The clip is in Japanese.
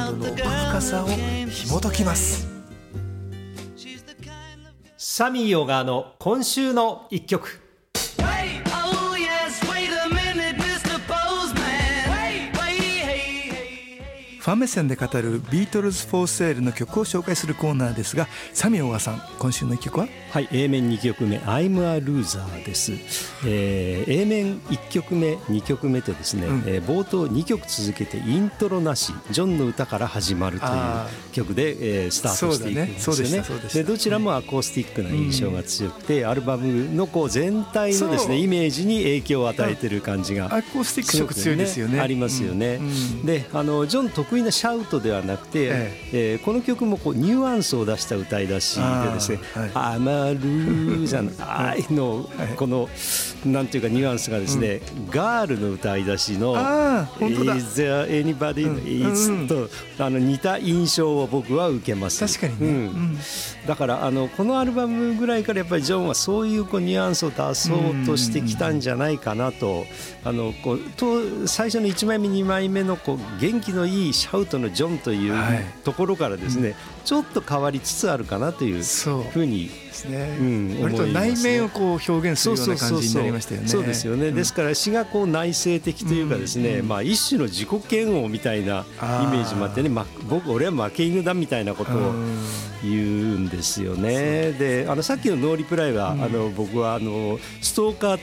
ムの奥深さを紐解きます。 サミー小川の今週の一曲。 ファン目線で語るビートルズ・フォー・セールの曲を紹介するコーナーですが、サミー小川さん、今週の一曲は？ はい、A 面2曲目 I'm a Loser です。A 面1曲目2曲目とですね、冒頭2曲続けてイントロなしジョンの歌から始まるという曲で、スタートしていくんですよね。でどちらもアコースティックな印象が強くて、アルバムのこう全体のですねイメージに影響を与えている感じがアコースティック色強いですよね。 ありますよね。でジョン得意なシャウトではなくて、この曲もこうニュアンスを出した歌い出しでですね、I'm a loser の愛のこのなんていうかニュアンスがですね、ガールの歌い出しの Is there anybody is と似た印象を僕は受けます。 確かにね、 だからこのアルバムぐらいからやっぱりジョンはそういうこうニュアンスを出そうとしてきたんじゃないかなと、最初の1枚目2枚目のこう元気のいいシャウトのジョンというところからですね、ちょっと変わりつつあるかなというふうに割と内面をこう表現するような感じになりましたよね。 そうですよね。ですから詩がこう内省的というかですね、一種の自己嫌悪みたいなイメージもあってね、俺は負け犬だみたいなことを言うんですよね。でさっきのノーリプライは僕はストーカー